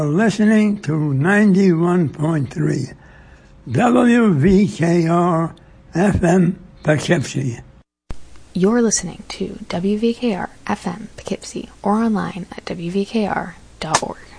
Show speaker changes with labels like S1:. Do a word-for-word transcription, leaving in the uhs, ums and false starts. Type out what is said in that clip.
S1: Listening to ninety-one point three W V K R F M Poughkeepsie.
S2: You're listening to W V K R F M Poughkeepsie or online at W V K R dot org.